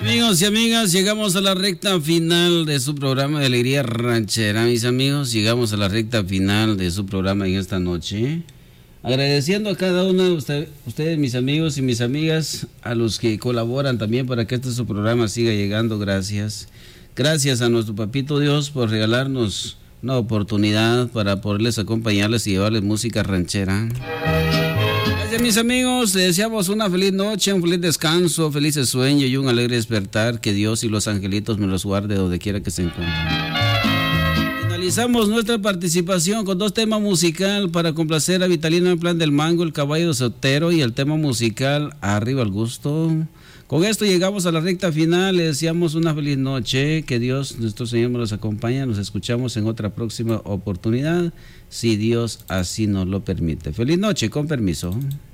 Amigos y amigas, llegamos a la recta final de su programa de Alegría Ranchera, mis amigos. Llegamos a la recta final de su programa en esta noche. Agradeciendo a cada uno de ustedes, mis amigos y mis amigas, a los que colaboran también para que su programa siga llegando. Gracias. Gracias a nuestro Papito Dios por regalarnos una oportunidad para poderles acompañarles y llevarles música ranchera. Gracias, mis amigos. Les deseamos una feliz noche, un feliz descanso, felices sueños y un alegre despertar. Que Dios y los angelitos me los guarde donde quiera que se encuentren. Finalizamos nuestra participación con 2 temas musicales para complacer a Vitalino en Plan del Mango, El Caballo de Sotero y el tema musical Arriba el Gusto. Con esto llegamos a la recta final. Les deseamos una feliz noche. Que Dios, nuestro Señor, nos los acompañe. Nos escuchamos en otra próxima oportunidad, si Dios así nos lo permite. Feliz noche, con permiso.